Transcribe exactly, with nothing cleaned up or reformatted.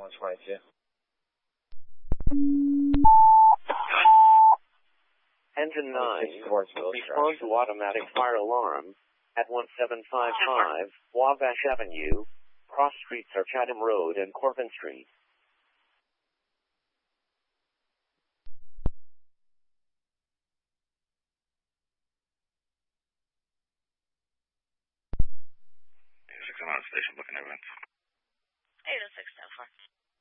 one twenty-two. Engine nine, respond to automatic fire alarm at one seven five five Wabash Avenue, cross streets are Chatham Road and Corbin Street. six oh nine station, booking events. eight oh six, ten four.